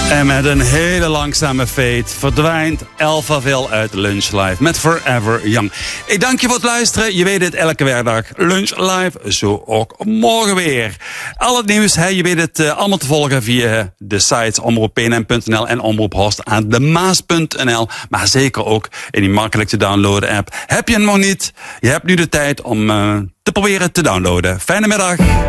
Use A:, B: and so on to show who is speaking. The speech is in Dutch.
A: En met een hele langzame fade verdwijnt Alphaville uit Lunch Live met Forever Young. Ik dank je voor het luisteren. Je weet het, elke werkdag Lunch Live, zo ook morgen weer. Al het nieuws, je weet het allemaal te volgen via de sites omroeppnm.nl en omroephorst aan de maas.nl. Maar zeker ook in die makkelijk te downloaden app. Heb je hem nog niet? Je hebt nu de tijd om te proberen te downloaden. Fijne middag.